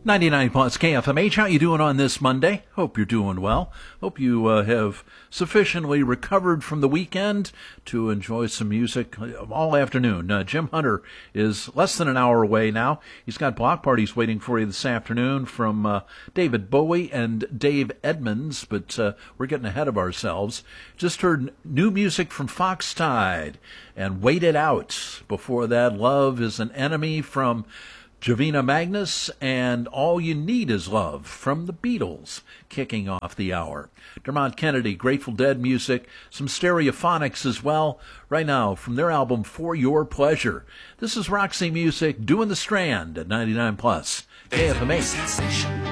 99 plus KFMH. How you doing on this Monday? Hope you're doing well. Hope you have sufficiently recovered from the weekend to enjoy some music all afternoon. Jim Hunter is less than an hour away now. He's got block parties waiting for you this afternoon from David Bowie and Dave Edmunds, but we're getting ahead of ourselves. Just heard new music from Foxtide and Wait It Out. Before that, Love is an Enemy from Javina Magnus, and All You Need Is Love from the Beatles, kicking off the hour. Dermot Kennedy, Grateful Dead music, some Stereophonics as well, right now from their album For Your Pleasure. This is Roxy Music doing the Strand at 99 plus KFMH.